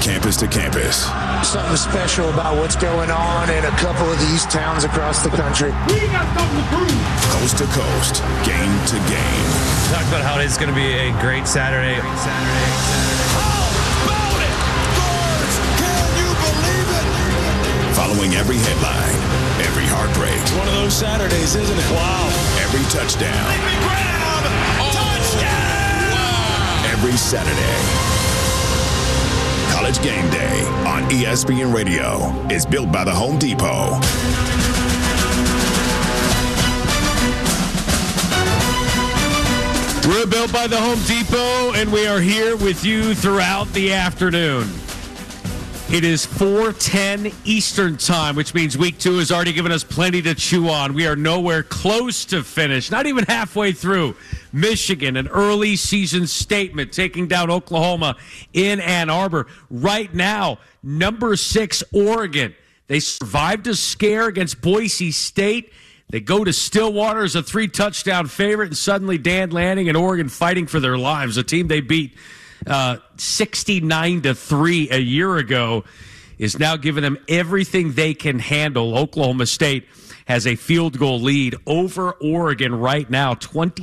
campus to campus. Something special about what's going on in a couple of these towns across the country. We got something to prove. Coast to coast, game to game. Talked about how it's going to be a great Saturday. Following every headline, every heartbreak. It's one of those Saturdays, isn't it? Wow. Every touchdown. Touchdown! Wow. Every Saturday. College Game Day on ESPN Radio is built by the Home Depot. We're built by the Home Depot, and we are here with you throughout the afternoon. It is 4:10 Eastern time, which means week 2 has already given us plenty to chew on. We are nowhere close to finish, not even halfway through. Michigan, an early season statement, taking down Oklahoma in Ann Arbor. Right now, number 6, Oregon. They survived a scare against Boise State. They go to Stillwater as a 3-touchdown favorite, and suddenly Dan Lanning and Oregon fighting for their lives, a team they beat 69-3 a year ago, is now giving them everything they can handle. Oklahoma State has a field goal lead over Oregon right now,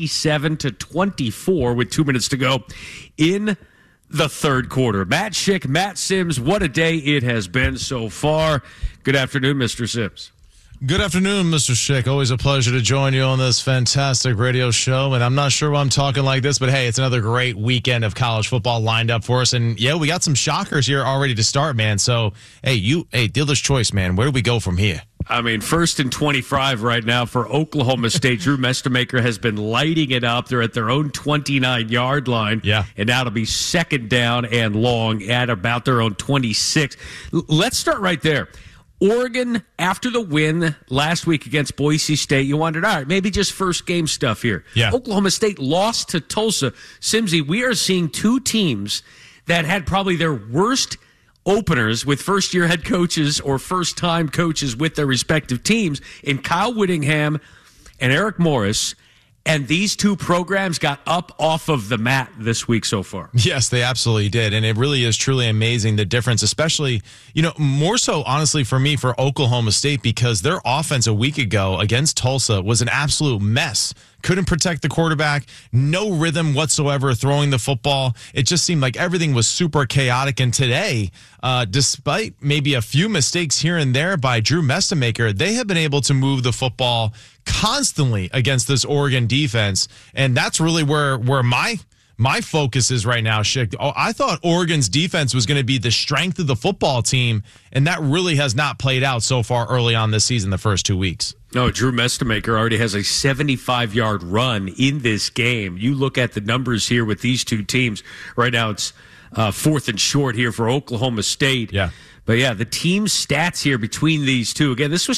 27-24 with 2 minutes to go in the third quarter. Matt Schick, Matt Sims, what a day it has been so far. Good afternoon, Mr. Sims. Good afternoon, Mr. Schick. Always a pleasure to join you on this fantastic radio show. And I'm not sure why I'm talking like this, but hey, it's another great weekend of college football lined up for us. And yeah, we got some shockers here already to start, man. So, hey, dealer's choice, man. Where do we go from here? I mean, 1st and 25 right now for Oklahoma State. Drew Mestemaker has been lighting it up. They're at their own 29-yard line. Yeah. And now it'll be 2nd down and long at about their own 26. Let's start right there. Oregon, after the win last week against Boise State, you wondered, all right, maybe just first game stuff here. Yeah. Oklahoma State lost to Tulsa. Simsy, we are seeing 2 teams that had probably their worst openers with first-year head coaches or first-time coaches with their respective teams in Kyle Whittingham and Eric Morris. And these 2 programs got up off of the mat this week so far. Yes, they absolutely did. And it really is truly amazing, the difference, especially, more so, honestly, for me, for Oklahoma State, because their offense a week ago against Tulsa was an absolute mess. Couldn't protect the quarterback, no rhythm whatsoever throwing the football. It just seemed like everything was super chaotic. And today, despite maybe a few mistakes here and there by Drew Mestemaker, they have been able to move the football constantly against this Oregon defense. And that's really where my focus is right now, Schick. I thought Oregon's defense was going to be the strength of the football team, and that really has not played out so far early on this season, the first 2 weeks. No, Drew Mestemaker already has a 75-yard run in this game. You look at the numbers here with these 2 teams. Right now it's 4th and short here for Oklahoma State. Yeah. But, yeah, the team stats here between these 2. Again, this was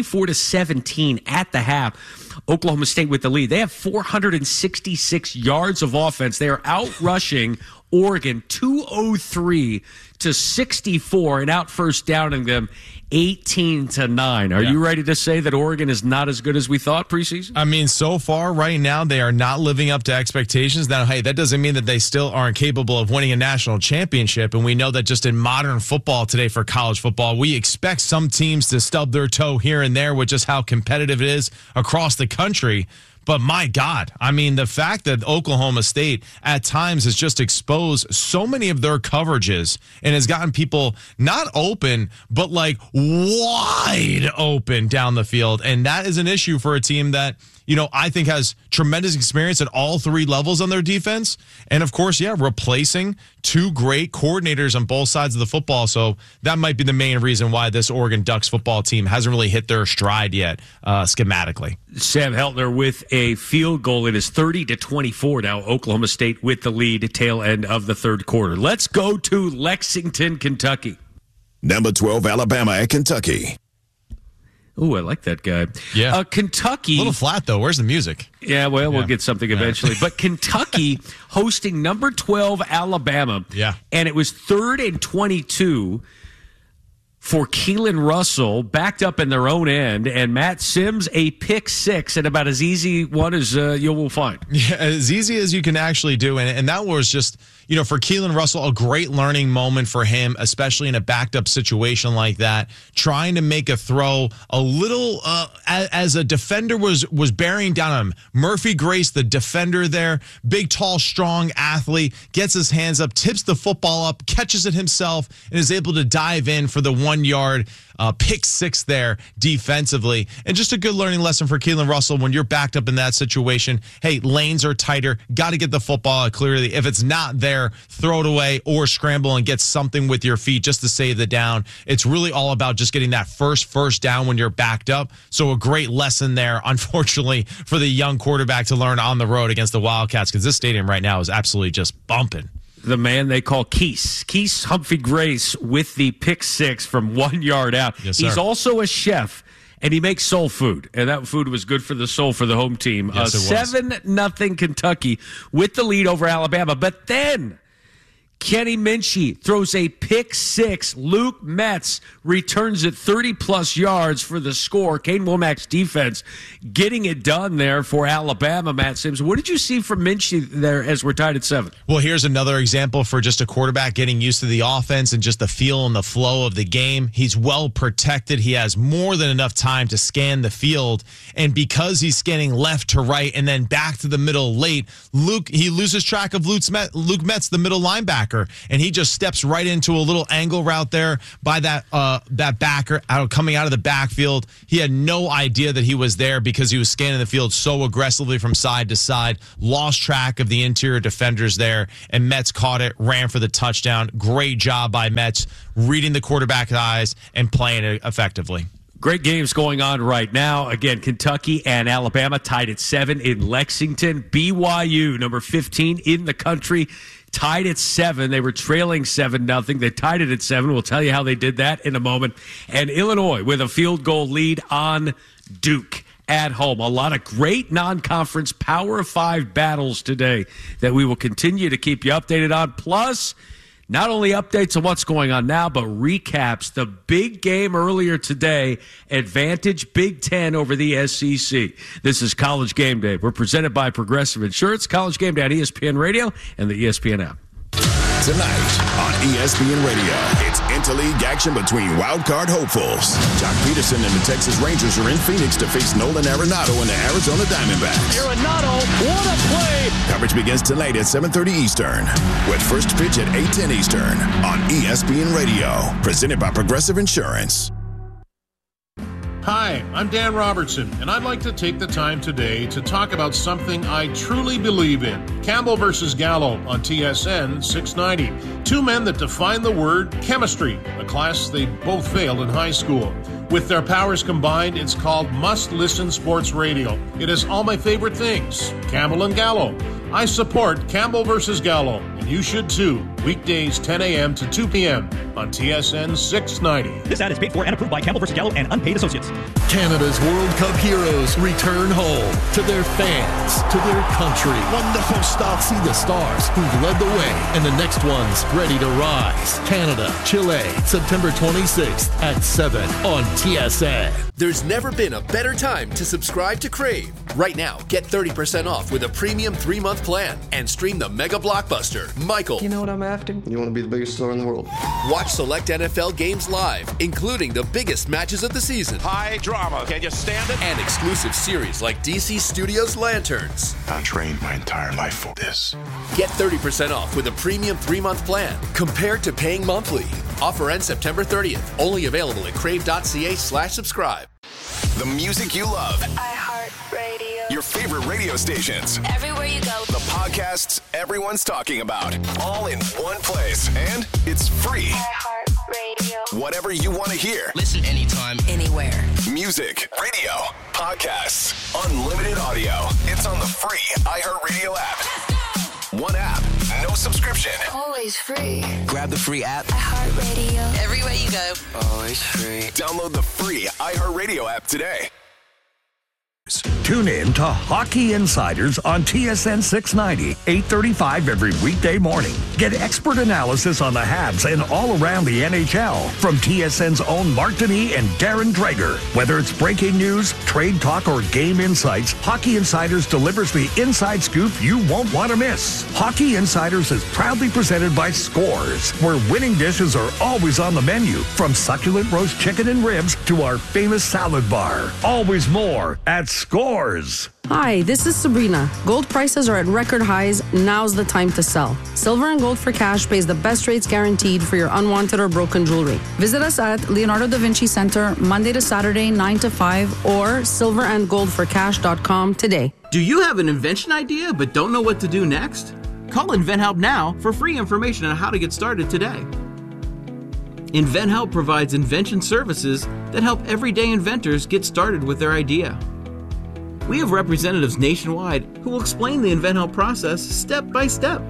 24-17 at the half. Oklahoma State with the lead. They have 466 yards of offense. They are out-rushing Oregon 203-64 and out first downing them 18-9. Are you ready to say that Oregon is not as good as we thought preseason? I mean, so far right now, they are not living up to expectations. Now, hey, that doesn't mean that they still aren't capable of winning a national championship. And we know that just in modern football today for college football, we expect some teams to stub their toe here and there with just how competitive it is across the country. But my God, I mean, the fact that Oklahoma State at times has just exposed so many of their coverages and has gotten people not open, but like wide open down the field. And that is an issue for a team that, I think has tremendous experience at all 3 levels on their defense. And of course, replacing 2 great coordinators on both sides of the football. So that might be the main reason why this Oregon Ducks football team hasn't really hit their stride yet, schematically. Sam Heltner with a field goal. It is 30-24 now. Oklahoma State with the lead, tail end of the third quarter. Let's go to Lexington, Kentucky. Number 12, Alabama at Kentucky. Ooh, I like that guy. Yeah. Kentucky. A little flat, though. Where's the music? Yeah, well, we'll get something eventually. But Kentucky hosting number 12, Alabama. Yeah. And it was 3rd and 22. for Keelan Russell, backed up in their own end, and Matt Sims a pick six, and about as easy one as you will find. Yeah, as easy as you can actually do. And that was just, for Keelan Russell, a great learning moment for him, especially in a backed up situation like that. Trying to make a throw a little as a defender was bearing down on him. Murphy Grace, the defender there, big, tall, strong athlete, gets his hands up, tips the football up, catches it himself, and is able to dive in for the 1 yard pick six there defensively. And just a good learning lesson for Keelan Russell when you're backed up in that situation. Hey, lanes are tighter. Got to get the football out clearly. If it's not there, throw it away or scramble and get something with your feet just to save the down. It's really all about just getting that first down when you're backed up. So a great lesson there, unfortunately, for the young quarterback to learn on the road against the Wildcats, because this stadium right now is absolutely just bumping. The man they call Keese Humphrey Grace with the pick six from 1 yard out. Yes, sir. He's also a chef, and he makes soul food, and that food was good for the soul for the home team. Yes, it was. 7-0 Kentucky with the lead over Alabama. But then Kenny Minchey throws a pick six. Luke Metz returns it 30-plus yards for the score. Kane Womack's defense getting it done there for Alabama, Matt Sims. What did you see from Minchey there as we're tied at 7? Well, here's another example for just a quarterback getting used to the offense and just the feel and the flow of the game. He's well protected. He has more than enough time to scan the field. And because he's scanning left to right and then back to the middle late, he loses track of Luke Metz, the middle linebacker. And he just steps right into a little angle route there by that backer coming out of the backfield. He had no idea that he was there because he was scanning the field so aggressively from side to side, lost track of the interior defenders there, and Metz caught it, ran for the touchdown. Great job by Metz, reading the quarterback's eyes and playing it effectively. Great games going on right now. Again, Kentucky and Alabama tied at 7 in Lexington. BYU, number 15 in the country, tied at 7. They were trailing 7-0. They tied it at 7. We'll tell you how they did that in a moment. And Illinois with a field goal lead on Duke at home. A lot of great non-conference Power 5 battles today that we will continue to keep you updated on. Plus, not only updates on what's going on now, but recaps the big game earlier today, Advantage Big Ten over the SEC. This is College Game Day. We're presented by Progressive Insurance. College Game Day on ESPN Radio and the ESPN app. Tonight on ESPN Radio, it's interleague action between wildcard hopefuls. Jock Peterson and the Texas Rangers are in Phoenix to face Nolan Arenado and the Arizona Diamondbacks. Arenado, what a play! Coverage begins tonight at 7:30 Eastern, with first pitch at 8:10 Eastern on ESPN Radio, presented by Progressive Insurance. Hi, I'm Dan Robertson, and I'd like to take the time today to talk about something I truly believe in. Campbell versus Gallo on TSN 690. Two men that define the word chemistry, a class they both failed in high school. With their powers combined, it's called must-listen sports radio. It is all my favorite things, Campbell and Gallo. I support Campbell versus Gallo, and you should too. Weekdays 10 a.m. to 2 p.m. on TSN 690. This ad is paid for and approved by Campbell vs. Gallo and Unpaid Associates. Canada's World Cup heroes return home to their fans, to their country. Wonderful stuff. See the stars who've led the way and the next ones ready to rise. Canada, Chile, September 26th at 7 on TSN. There's never been a better time to subscribe to Crave. Right now, get 30% off with a premium 3-month plan and stream the mega blockbuster, Michael. You know what I'm after? You want to be the biggest star in the world. Watch select NFL games live, including the biggest matches of the season. High drama. Can you stand it? And exclusive series like DC Studios Lanterns. I trained my entire life for this. Get 30% off with a premium 3-month plan compared to paying monthly. Offer ends September 30th. Only available at crave.ca/subscribe. The music you love. iHeartRadio. Your favorite radio stations. Everywhere you go. The podcasts everyone's talking about. All in one place. And it's free. iHeartRadio. Whatever you want to hear. Listen anytime, anywhere. Music, radio, podcasts, unlimited audio. It's on the free iHeartRadio app. One app, no subscription. Always free. Grab the free app. iHeartRadio. Everywhere you go. Always free. Download the free iHeartRadio app today. Tune in to Hockey Insiders on TSN 690, 8:35 every weekday morning. Get expert analysis on the Habs and all around the NHL from TSN's own Mark Denis and Darren Dreger. Whether it's breaking news, trade talk, or game insights, Hockey Insiders delivers the inside scoop you won't want to miss. Hockey Insiders is proudly presented by Scores, where winning dishes are always on the menu, from succulent roast chicken and ribs to our famous salad bar. Always more at Scores. Hi, this is Sabrina. Gold prices are at record highs. Now's the time to sell. Silver and Gold for Cash pays the best rates guaranteed for your unwanted or broken jewelry. Visit us at Leonardo da Vinci Center Monday to Saturday, 9 to 5, or silverandgoldforcash.com today. Do you have an invention idea but don't know what to do next? Call InventHelp now for free information on how to get started today. InventHelp provides invention services that help everyday inventors get started with their idea. We have representatives nationwide who will explain the InventHelp process step by step.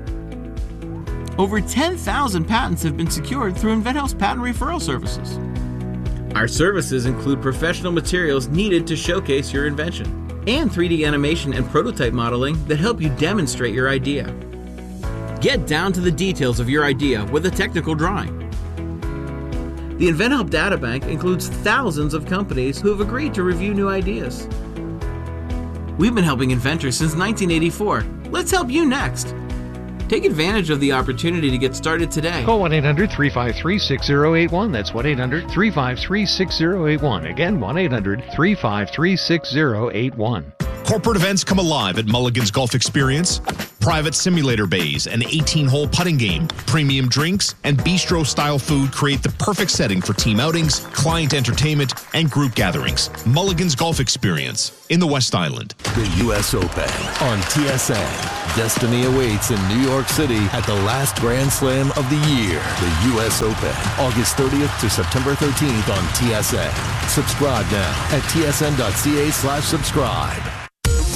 Over 10,000 patents have been secured through InventHelp's patent referral services. Our services include professional materials needed to showcase your invention, and 3D animation and prototype modeling that help you demonstrate your idea. Get down to the details of your idea with a technical drawing. The InventHelp Databank includes thousands of companies who have agreed to review new ideas. We've been helping inventors since 1984. Let's help you next. Take advantage of the opportunity to get started today. Call 1-800-353-6081. That's 1-800-353-6081. Again, 1-800-353-6081. Corporate events come alive at Mulligan's Golf Experience. Private simulator bays, an 18-hole putting game, premium drinks, and bistro-style food create the perfect setting for team outings, client entertainment, and group gatherings. Mulligan's Golf Experience in the West Island. The U.S. Open on TSN. Destiny awaits in New York City at the last Grand Slam of the year. The U.S. Open, August 30th to September 13th on TSN. Subscribe now at tsn.ca/subscribe.